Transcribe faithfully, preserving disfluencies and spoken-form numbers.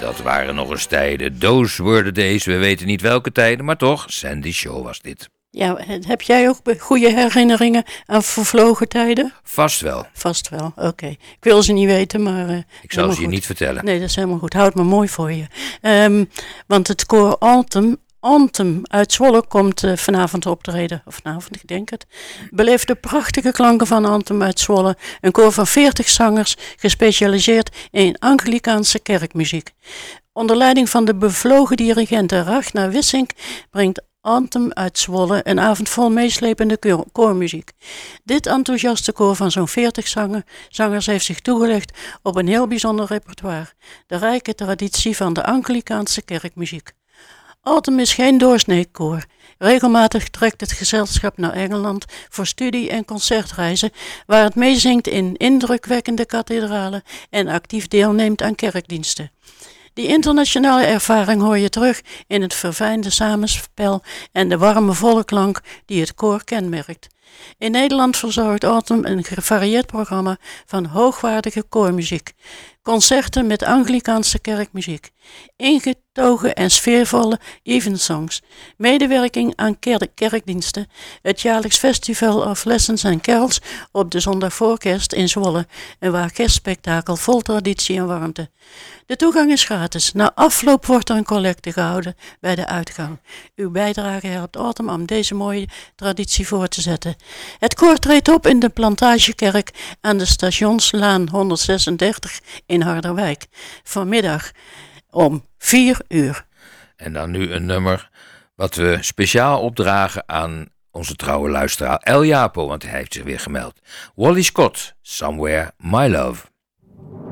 Dat waren nog eens tijden. Those were the days. We weten niet welke tijden, maar toch, Sandy Shaw was dit. Ja, heb jij ook goede herinneringen aan vervlogen tijden? Vast wel. Vast wel, oké. Okay. Ik wil ze niet weten, maar... Uh, ik zal ze je goed. niet vertellen. Nee, dat is helemaal goed. Houd me mooi voor je. Um, want het koor Anthem... Anthem uit Zwolle komt uh, vanavond optreden, of vanavond, ik denk het. Beleeft de prachtige klanken van Anthem uit Zwolle. Een koor van veertig zangers, gespecialiseerd in Anglicaanse kerkmuziek. Onder leiding van de bevlogen dirigent Ragnar Wissink brengt Anthem uit Zwolle een avond vol meeslepende koor- koormuziek. Dit enthousiaste koor van zo'n veertig zanger, zangers heeft zich toegelegd op een heel bijzonder repertoire. De rijke traditie van de Anglicaanse kerkmuziek. Anthem is geen doorsneekoor. Regelmatig trekt het gezelschap naar Engeland voor studie- en concertreizen, waar het meezingt in indrukwekkende kathedralen en actief deelneemt aan kerkdiensten. Die internationale ervaring hoor je terug in het verfijnde samenspel en de warme volle klank die het koor kenmerkt. In Nederland verzorgt Anthem een gevarieerd programma van hoogwaardige koormuziek. Concerten met Anglicaanse kerkmuziek. Ingetogen en sfeervolle evensongs. Medewerking aan ker- kerkdiensten. Het jaarlijks Festival of Lessons and Carols op de zondag voor kerst in Zwolle. Een waar kerstspektakel vol traditie en warmte. De toegang is gratis. Na afloop wordt er een collecte gehouden bij de uitgang. Uw bijdrage helpt Anthem om deze mooie traditie voor te zetten. Het koor treedt op in de Plantagekerk aan de Stationslaan honderdzesendertig in Harderwijk. Vanmiddag om vier uur. En dan nu een nummer wat we speciaal opdragen aan onze trouwe luisteraar El Japo, want hij heeft zich weer gemeld. Wally Scott, Somewhere My Love.